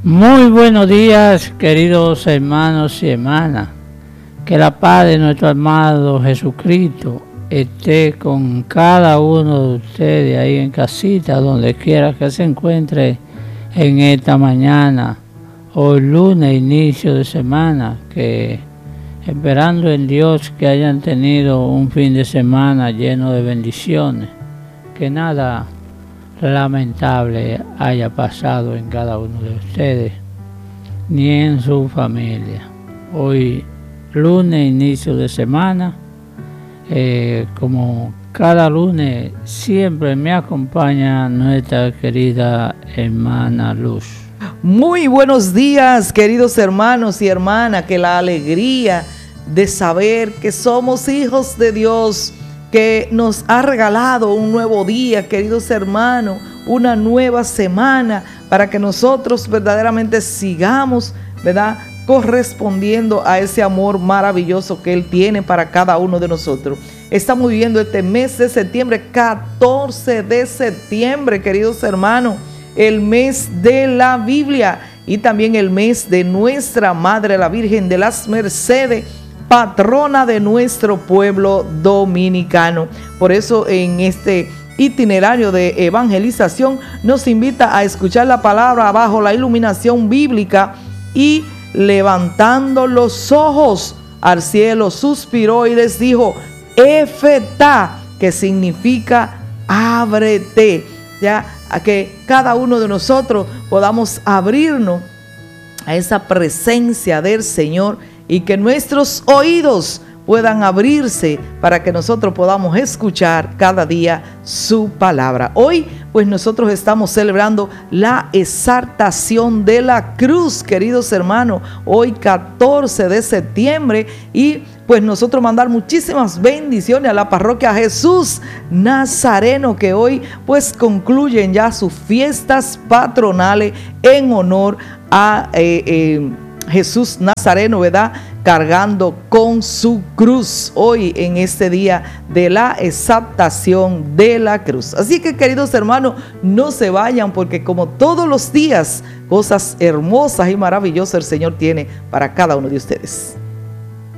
Muy buenos días, queridos hermanos y hermanas. Que la paz de nuestro amado Jesucristo esté con cada uno de ustedes ahí en casita, donde quiera que se encuentre en esta mañana, hoy lunes, inicio de semana, que esperando en Dios que hayan tenido un fin de semana lleno de bendiciones, que nada lamentable haya pasado en cada uno de ustedes, ni en su familia. Hoy, lunes, inicio de semana, como cada lunes, siempre me acompaña nuestra querida hermana Luz. Muy buenos días, queridos hermanos y hermanas, que la alegría de saber que somos hijos de Dios, que nos ha regalado un nuevo día, queridos hermanos, una nueva semana, para que nosotros verdaderamente sigamos, ¿verdad?, correspondiendo a ese amor maravilloso que Él tiene para cada uno de nosotros. Estamos viviendo este mes de septiembre, 14 de septiembre, queridos hermanos, el mes de la Biblia y también el mes de nuestra Madre, la Virgen de las Mercedes, patrona de nuestro pueblo dominicano. Por eso en este itinerario de evangelización nos invita a escuchar la palabra bajo la iluminación bíblica y levantando los ojos al cielo suspiró y les dijo Efetá, que significa ábrete, ya, a que cada uno de nosotros podamos abrirnos a esa presencia del Señor y que nuestros oídos puedan abrirse para que nosotros podamos escuchar cada día su palabra. Hoy pues nosotros estamos celebrando la exaltación de la cruz, queridos hermanos, hoy 14 de septiembre, y pues nosotros mandar muchísimas bendiciones a la parroquia Jesús Nazareno, que hoy pues concluyen ya sus fiestas patronales en honor a Jesús Nazareno, ¿verdad?, cargando con su cruz hoy en este día de la exaltación de la cruz. Así que, queridos hermanos, no se vayan, porque como todos los días, cosas hermosas y maravillosas el Señor tiene para cada uno de ustedes.